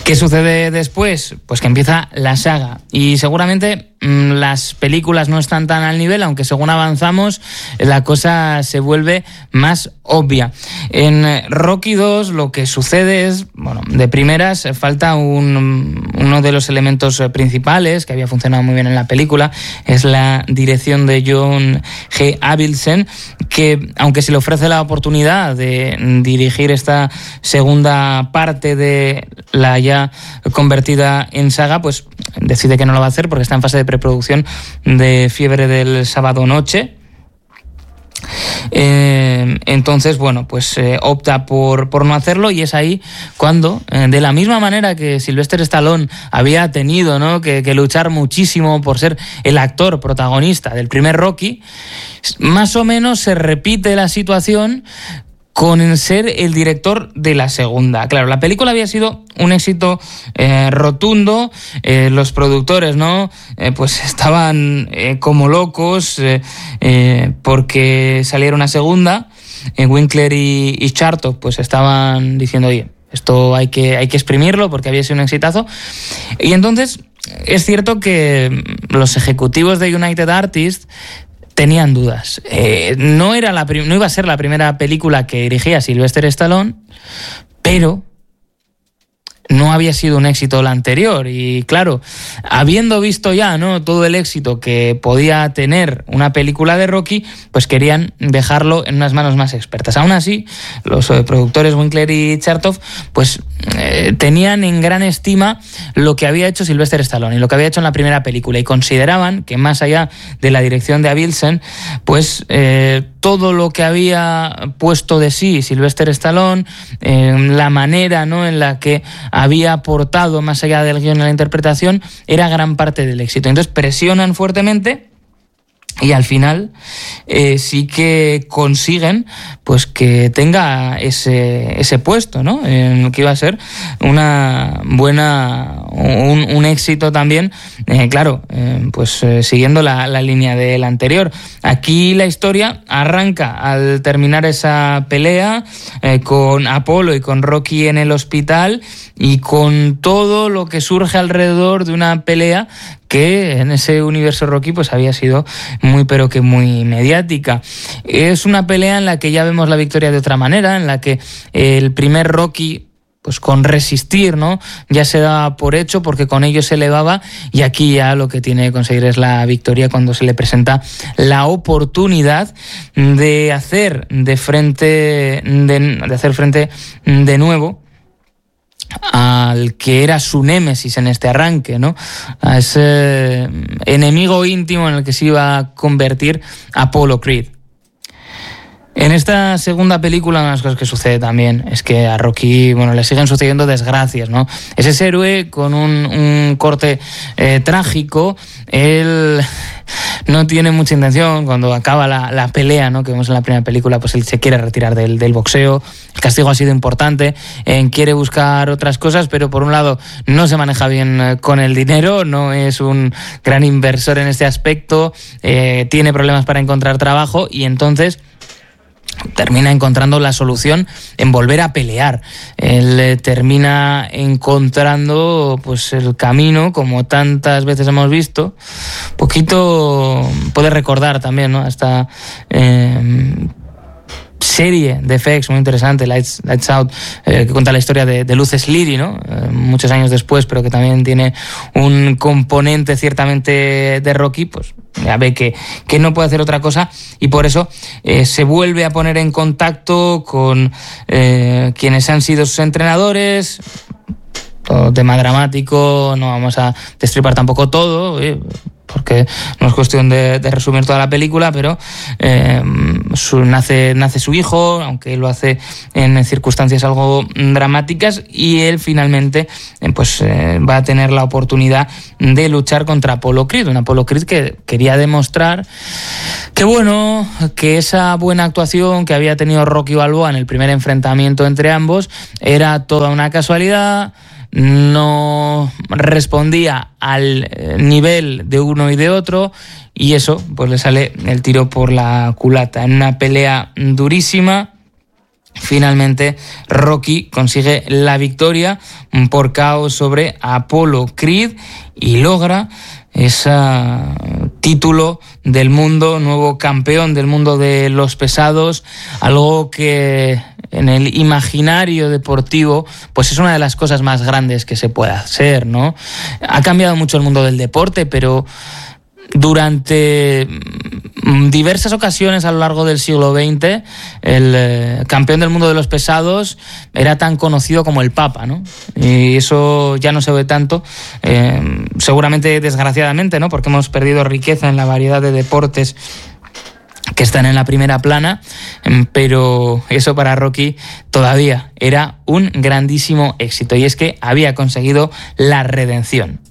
¿Qué sucede después? Pues que empieza la saga y seguramente las películas no están tan al nivel, aunque según avanzamos la cosa se vuelve más obvia. En Rocky 2 lo que sucede es, bueno, de primeras falta uno de los elementos principales que había funcionado muy bien en la película, es la dirección de John G. Avildsen, que aunque se le ofrece la oportunidad de dirigir esta segunda parte de la ya convertida en saga, pues decide que no lo va a hacer porque está en fase de preproducción de Fiebre del Sábado Noche. Entonces, bueno, pues opta por no hacerlo, y es ahí cuando, de la misma manera que Sylvester Stallone había tenido, ¿no?, que luchar muchísimo por ser el actor protagonista del primer Rocky, más o menos se repite la situación con ser el director de la segunda. Claro, la película había sido un éxito rotundo, los productores, ¿no?, pues estaban como locos porque saliera una segunda. Winkler y Chartoff pues estaban diciendo, oye, esto hay que exprimirlo porque había sido un exitazo. Y entonces es cierto que los ejecutivos de United Artists tenían dudas. No iba a ser la primera película que dirigía Sylvester Stallone, pero no había sido un éxito la anterior. Y claro, habiendo visto ya, ¿no?, todo el éxito que podía tener una película de Rocky, pues querían dejarlo en unas manos más expertas. Aún así, los productores Winkler y Chartoff pues tenían en gran estima lo que había hecho Sylvester Stallone y lo que había hecho en la primera película, y consideraban que más allá de la dirección de Avildsen, pues todo lo que había puesto de sí Sylvester Stallone, la manera, ¿no?, en la que había aportado más allá del guión y la interpretación, era gran parte del éxito. Entonces presionan fuertemente y al final sí que consiguen pues que tenga ese puesto, ¿no?, que iba a ser una buena un éxito también, claro, pues siguiendo la línea del anterior. Aquí la historia arranca al terminar esa pelea con Apollo y con Rocky en el hospital, y con todo lo que surge alrededor de una pelea que en ese universo Rocky pues había sido muy pero que muy mediática. Es una pelea en la que ya vemos la victoria de otra manera, en la que el primer Rocky, pues con resistir, ¿no?, ya se daba por hecho porque con ello se elevaba, y aquí ya lo que tiene que conseguir es la victoria cuando se le presenta la oportunidad de hacer frente de nuevo al que era su némesis en este arranque, ¿no?, a ese enemigo íntimo en el que se iba a convertir Apollo Creed. En esta segunda película, una de las cosas que sucede también es que a Rocky, bueno, le siguen sucediendo desgracias, ¿no? Es ese héroe con un corte trágico. Él no tiene mucha intención, cuando acaba la pelea, ¿no?, que vemos en la primera película, pues él se quiere retirar del boxeo. El castigo ha sido importante, quiere buscar otras cosas, pero por un lado no se maneja bien con el dinero, no es un gran inversor en este aspecto, tiene problemas para encontrar trabajo, y entonces termina encontrando la solución en volver a pelear. Él termina encontrando pues el camino, como tantas veces hemos visto. Poquito puede recordar también, ¿no?, esta serie de FX muy interesante, Lights Out, que cuenta la historia de Luces Liri, ¿no?, muchos años después, pero que también tiene un componente ciertamente de Rocky. Pues ya ve que no puede hacer otra cosa, y por eso se vuelve a poner en contacto con quienes han sido sus entrenadores. Todo tema dramático, no vamos a destripar tampoco todo, porque no es cuestión de resumir toda la película, pero nace su hijo, aunque lo hace en circunstancias algo dramáticas, y él finalmente va a tener la oportunidad de luchar contra Apollo Creed, un Apollo Creed que quería demostrar que esa buena actuación que había tenido Rocky Balboa en el primer enfrentamiento entre ambos era toda una casualidad, no respondía al nivel de uno y de otro, y eso pues le sale el tiro por la culata en una pelea durísima finalmente Rocky consigue la victoria por KO sobre Apollo Creed y logra ese título del mundo, nuevo campeón del mundo de los pesados, algo que en el imaginario deportivo pues es una de las cosas más grandes que se puede hacer, ¿no? Ha cambiado mucho el mundo del deporte, pero durante diversas ocasiones a lo largo del siglo XX, el campeón del mundo de los pesados era tan conocido como el Papa, ¿no? Y eso ya no se ve tanto, seguramente desgraciadamente, ¿no? Porque hemos perdido riqueza en la variedad de deportes que están en la primera plana, pero eso para Rocky todavía era un grandísimo éxito, y es que había conseguido la redención.